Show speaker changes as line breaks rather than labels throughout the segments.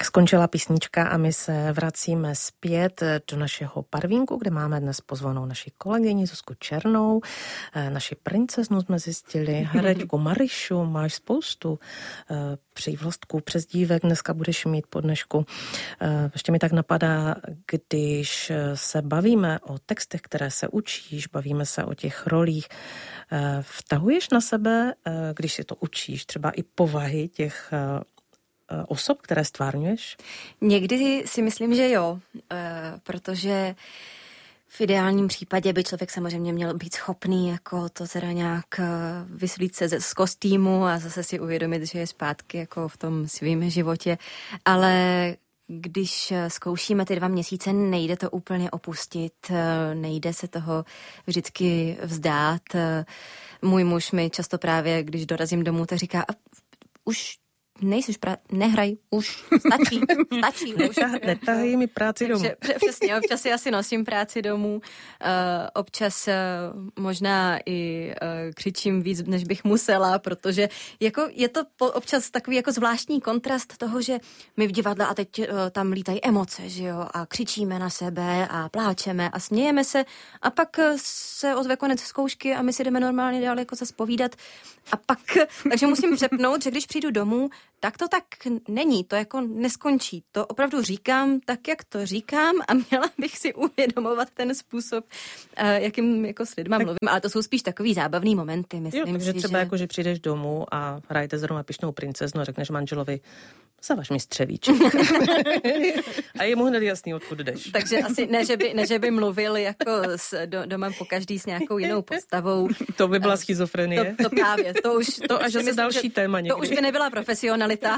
skončila písnička a my se vracíme zpět do našeho Parvínku, kde máme dnes pozvanou naši kolegyni Zuzku Černou, naši princeznu jsme zjistili, herečku Marišu, máš spoustu přívlastků, přezdívek, dneska budeš mít po dnešku. Ještě mi tak napadá, když se bavíme o textech, které se učíš, bavíme se o těch rolích, vtahuješ na sebe, když si to učíš, třeba i povahy těch osob, které stvárňuješ?
Někdy si myslím, že jo, protože v ideálním případě by člověk samozřejmě měl být schopný jako to teda nějak vyslít se z kostýmu a zase si uvědomit, že je zpátky jako v tom svým životě, ale když zkoušíme ty 2 měsíce, nejde to úplně opustit, nejde se toho vždycky vzdát. Můj muž mi často právě, když dorazím domů, tak říká, už nejsiš nehraj, už stačí už.
Netahají mi práci domů.
Přesně, občas si asi nosím práci domů, občas možná i křičím víc, než bych musela, protože jako je to občas takový jako zvláštní kontrast toho, že my v divadle a teď tam lítají emoce, že jo, a křičíme na sebe a pláčeme a smějeme se a pak se ozve konec zkoušky a my si jdeme normálně dál jako zase povídat a pak, takže musím přepnout, že když přijdu domů, tak to tak není, to jako neskončí. To opravdu říkám tak, jak to říkám a měla bych si uvědomovat ten způsob, jakým jako s lidma mluvím, ale to jsou spíš takový zábavný momenty, myslím si,
takže třeba
že...
jako, že přijdeš domů a hrajete zrovna Pyšnou princeznu a řekneš manželovi, zavaž mi střevíček. A je mu hned jasný, odkud jdeš.
Takže asi ne, že by mluvil jako doma pokaždý s nějakou jinou postavou.
To by byla schizofrenie.
To právě, to už...
To až zase další téma někdy.
To už by nebyla profesionalita.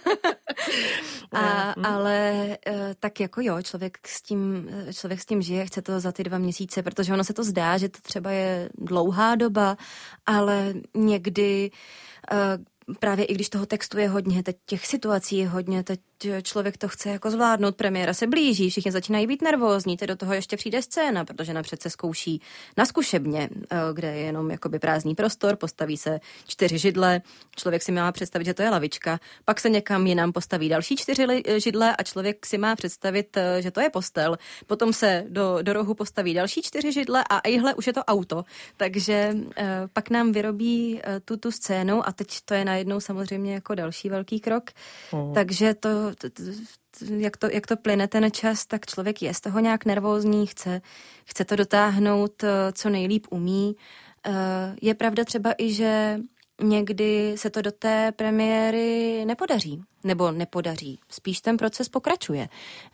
Ale tak jako jo, člověk s tím žije, chce to za ty 2 měsíce, protože ono se to zdá, že to třeba je dlouhá doba, ale někdy... Právě i když toho textu je hodně, teď těch situací je hodně, teď člověk to chce jako zvládnout, premiéra se blíží, všichni začínají být nervózní, teď do toho ještě přijde scéna, protože napřed se zkouší na zkušebně, kde je jenom jakoby prázdný prostor, postaví se 4 židle, člověk si má představit, že to je lavička, pak se někam jinam postaví další 4 židle a člověk si má představit, že to je postel, potom se do rohu postaví další 4 židle a ejhle, už je to auto, takže pak nám vyrobí tu scénu a teď to je najednou samozřejmě jako další velký krok, takže to jak to plyne ten čas, tak člověk je z toho nějak nervózní, chce to dotáhnout, co nejlíp umí. Je pravda třeba i, že někdy se to do té premiéry nepodaří. Spíš ten proces pokračuje.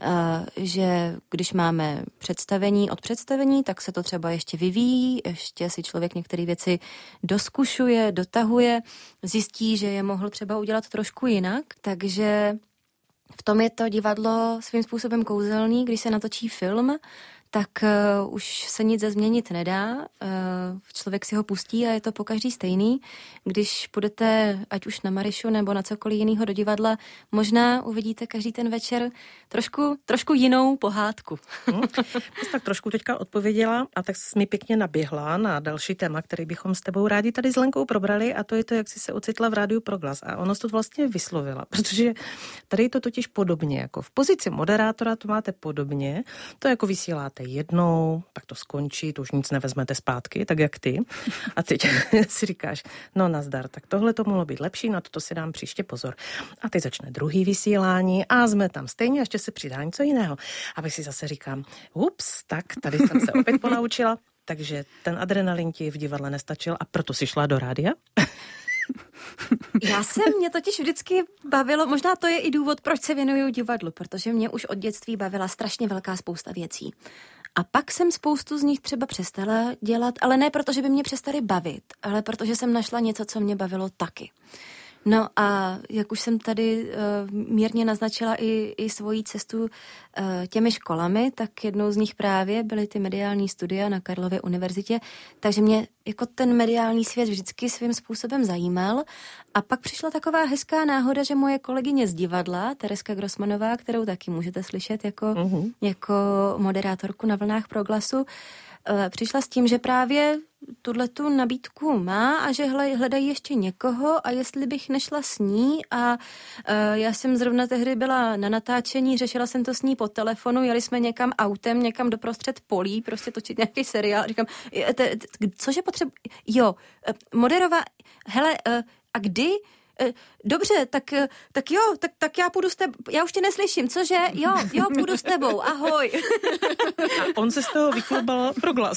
Že když máme od představení, tak se to třeba ještě vyvíjí, ještě si člověk některé věci dozkušuje, dotahuje, zjistí, že je mohl třeba udělat trošku jinak, takže v tom je to divadlo svým způsobem kouzelný, když se natočí film, tak už se nic změnit nedá. Člověk si ho pustí a je to pokaždý stejný. Když půjdete ať už na Marišu nebo na cokoliv jiného do divadla, možná uvidíte každý ten večer trošku jinou pohádku.
Tak trošku teďka odpověděla a tak jsi mi pěkně naběhla na další téma, který bychom s tebou rádi tady s Lenkou probrali, a to je to, jak jsi se ocitla v Rádiu Proglas. A ono to vlastně vyslovila, protože tady je to totiž podobně, jako v pozici moderátora to máte podobně, to jako vysíláte jednou, pak to skončí, to už nic nevezmete zpátky, tak jak ty. A teď si říkáš, no nazdar, tak tohle to mohlo být lepší, na to si dám příště pozor. A teď začne druhý vysílání a jsme tam stejně, ještě se přidá něco jiného. A pak si zase říkám, ups, tak tady jsem se opět ponaučila, takže ten adrenalin ti v divadle nestačil a proto si šla do rádia.
Mě totiž vždycky bavilo, možná to je i důvod, proč se věnuju divadlu, protože mě už od dětství bavila strašně velká spousta věcí. A pak jsem spoustu z nich třeba přestala dělat, ale ne proto, že by mě přestaly bavit, ale protože jsem našla něco, co mě bavilo taky. No a jak už jsem tady mírně naznačila i svoji cestu těmi školami, tak jednou z nich právě byly ty mediální studia na Karlově univerzitě, takže mě jako ten mediální svět vždycky svým způsobem zajímal. A pak přišla taková hezká náhoda, že moje kolegyně z divadla, Tereska Grossmanová, kterou taky můžete slyšet jako moderátorku na vlnách Proglasu, přišla s tím, že právě tuhletu nabídku má a že hledají ještě někoho a jestli bych nešla s ní a já jsem zrovna tehdy byla na natáčení, řešila jsem to s ní po telefonu, jeli jsme někam autem, někam doprostřed polí, prostě točit nějaký seriál, říkám, cože potřebuji, moderovat, hele, a kdy? Dobře, tak jo, tak já půjdu s tebou, já už tě neslyším, cože? Jo, půjdu s tebou, ahoj.
A on se z toho vyklubal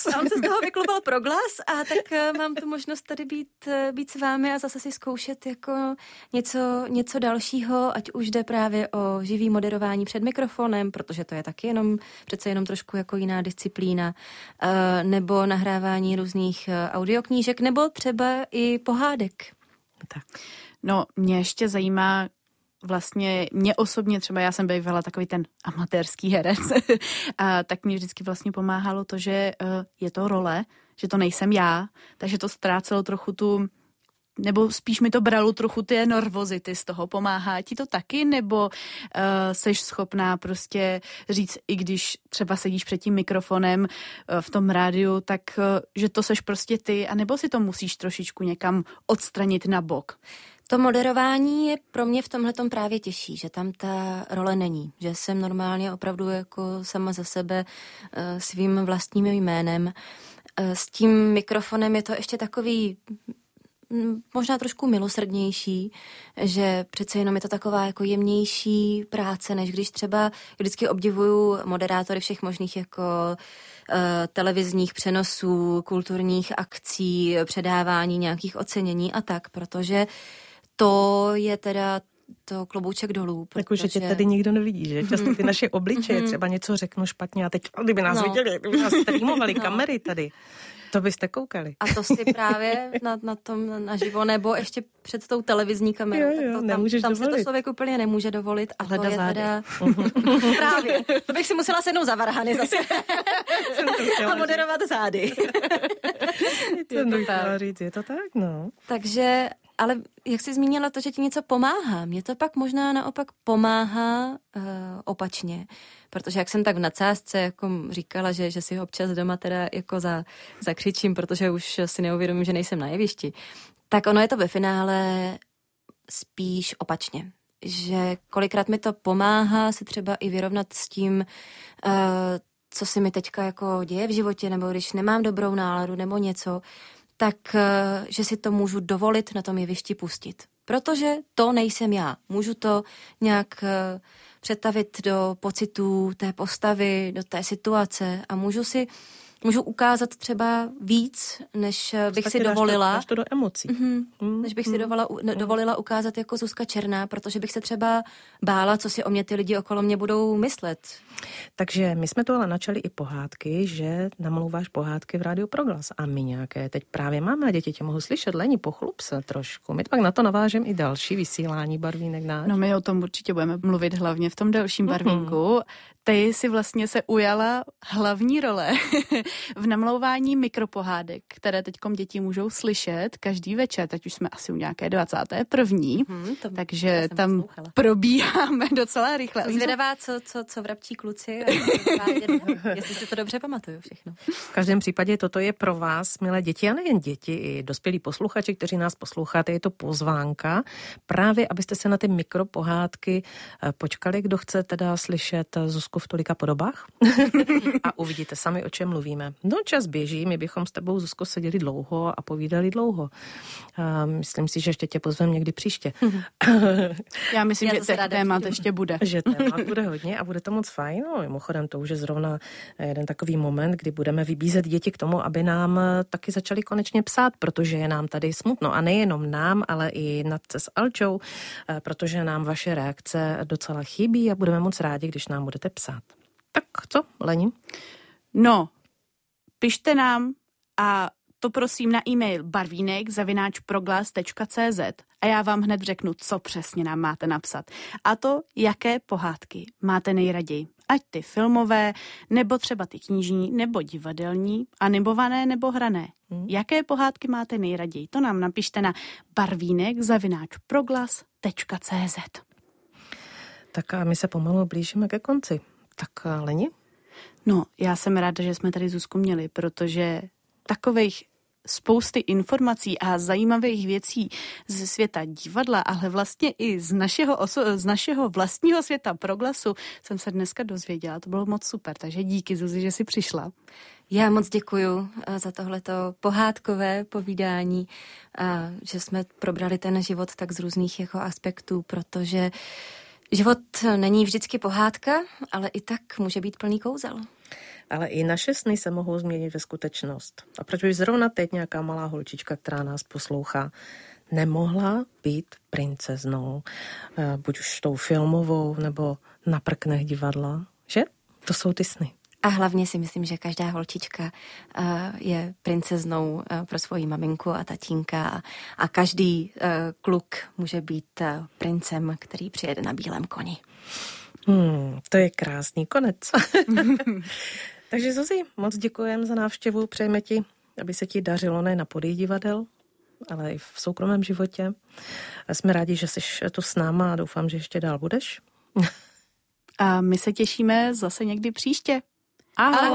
pro glas. A tak mám tu možnost tady být s vámi a zase si zkoušet jako něco dalšího, ať už jde právě o živý moderování před mikrofonem, protože to je taky přece jenom trošku jako jiná disciplína, nebo nahrávání různých audioknížek, nebo třeba i pohádek.
Tak. No, mě ještě zajímá vlastně, mě osobně třeba, já jsem bývala takový ten amatérský herec, a tak mě vždycky vlastně pomáhalo to, že je to role, že to nejsem já, takže to ztrácelo trochu nebo spíš mi to bralo trochu ty nervozity z toho. Pomáhá ti to taky, nebo seš schopná prostě říct, i když třeba sedíš před tím mikrofonem v tom rádiu, tak že to seš prostě ty, anebo si to musíš trošičku někam odstranit na bok?
To moderování je pro mě v tomhletom právě těžší, že tam ta role není, že jsem normálně opravdu jako sama za sebe svým vlastním jménem. S tím mikrofonem je to ještě takový možná trošku milosrdnější, že přece jenom je to taková jako jemnější práce, než když třeba vždycky obdivuju moderátory všech možných jako televizních přenosů, kulturních akcí, předávání nějakých ocenění a tak, protože to je teda to klobouček dolů.
Protože tě tady nikdo nevidí, že? Často ty naše obličeje, třeba něco řeknu špatně a teď, kdyby nás viděli, kdyby nás streamovali kamery tady, to byste koukali.
A to si právě na tom naživo, nebo ještě před tou televizní kamerou, tam se to člověk úplně nemůže dovolit. A to je teda... Právě. To bych si musela sednout za varhany zase. A moderovat zády.
Je to tak, no.
Takže, ale jak jsi zmínila to, že ti něco pomáhá, mě to pak možná naopak pomáhá opačně. Protože jak jsem tak v nadsázce jako říkala, že si občas doma teda jako zakřičím, protože už si neuvědomím, že nejsem na jevišti, tak ono je to ve finále spíš opačně. Že kolikrát mi to pomáhá se třeba i vyrovnat s tím, co se mi teďka jako děje v životě, nebo když nemám dobrou náladu nebo něco, tak že si to můžu dovolit na tom jevišti pustit. Protože to nejsem já. Můžu to nějak přetavit do pocitů té postavy, do té situace a můžu ukázat třeba víc, než bych si dovolila.
Dáš to do emocí.
Než bych si dovolila ukázat jako Zuzka Černá, protože bych se třeba bála, co si o mě ty lidi okolo mě budou myslet.
Takže my jsme to ale načali i pohádky, že namlouváš pohádky v Rádiu Proglas a my nějaké teď právě máme a děti tě mohou slyšet. Leni, pochlup se trošku. My pak na to navážeme i další vysílání Barvínek náš.
No my o tom určitě budeme mluvit hlavně v tom dalším barvínku. Ty si vlastně se ujala hlavní role v namlouvání mikropohádek, které teďkom děti můžou slyšet každý večer. Teď už jsme asi u nějaké 21. Takže tam probíháme docela rychle.
Zvědavá, co vrabčí kluci. Jestli si to dobře pamatuju všechno.
V každém případě toto je pro vás, milé děti, a nejen děti, i dospělí posluchači, kteří nás posloucháte, je to pozvánka, právě abyste se na ty mikropohádky počkali, kdo chce teda slyšet Zuzku v tolika podobách a uvidíte sami, o čem mluvíme. No, čas běží, my bychom s tebou, Zuzko, seděli dlouho a povídali dlouho. Myslím si, že ještě tě pozvem někdy příště.
Já myslím, že témat ještě bude.
Že témat bude hodně a bude to moc fajn. No, mimochodem, to už je zrovna jeden takový moment, kdy budeme vybízet děti k tomu, aby nám taky začali konečně psát, protože je nám tady smutno. A nejenom nám, ale i Natce s Alčou, protože nám vaše reakce docela chybí a budeme moc rádi, když nám budete psát. Tak co, Leni?
No, pište nám a to prosím na e-mail barvínek@proglas.cz a já vám hned řeknu, co přesně nám máte napsat. A to, jaké pohádky máte nejraději. Ať ty filmové, nebo třeba ty knižní, nebo divadelní, animované, nebo hrané. Jaké pohádky máte nejraději? To nám napište na barvínek@proglas.cz.
Tak a my se pomalu blížíme ke konci. Tak Leni?
No, já jsem ráda, že jsme tady Zuzku měli, protože takových spousty informací a zajímavých věcí ze světa divadla, ale vlastně i z našeho vlastního světa Proglasu jsem se dneska dozvěděla. To bylo moc super, takže díky, Zuzi, že jsi přišla.
Já moc děkuju za tohleto pohádkové povídání, že jsme probrali ten život tak z různých jako aspektů, protože život není vždycky pohádka, ale i tak může být plný kouzel.
Ale i naše sny se mohou změnit ve skutečnost. A proč by zrovna teď nějaká malá holčička, která nás poslouchá, nemohla být princeznou, buď už tou filmovou, nebo na prknech divadla, že? To jsou ty sny.
A hlavně si myslím, že každá holčička je princeznou pro svoji maminku a tatínka a každý kluk může být princem, který přijede na bílém koni.
To je krásný konec. Takže Zuzi, moc děkujeme za návštěvu, přejeme ti, aby se ti dařilo ne na podi divadel, ale i v soukromém životě. Jsme rádi, že jsi tu s náma a doufám, že ještě dál budeš.
A my se těšíme zase někdy příště.
Ahoj!